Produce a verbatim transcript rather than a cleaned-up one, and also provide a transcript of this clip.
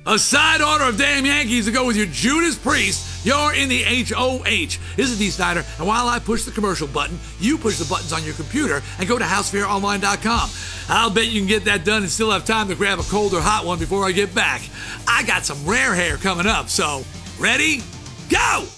A side order of Damn Yankees to go with your Judas Priest. You're in the H O H. This is Dee Snider, and while I push the commercial button, you push the buttons on your computer and go to house fair online dot com. I'll bet you can get that done and still have time to grab a cold or hot one before I get back. I got some rare hair coming up, so ready? Go!